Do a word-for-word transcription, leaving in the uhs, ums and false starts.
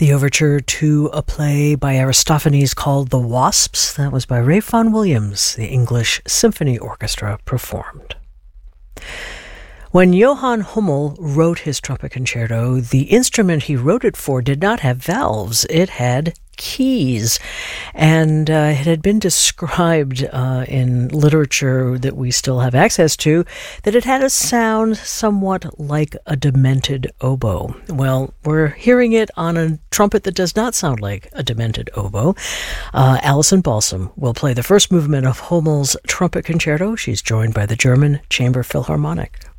The overture to a play by Aristophanes called The Wasps. That was by Ralph Vaughan Williams. The English Symphony Orchestra performed. When Johann Hummel wrote his trumpet concerto, the instrument he wrote it for did not have valves. It had keys. And uh, it had been described uh, in literature that we still have access to that it had a sound somewhat like a demented oboe. Well, we're hearing it on a trumpet that does not sound like a demented oboe. Uh, Alison Balsam will play the first movement of Hummel's trumpet concerto. She's joined by the German Chamber Philharmonic.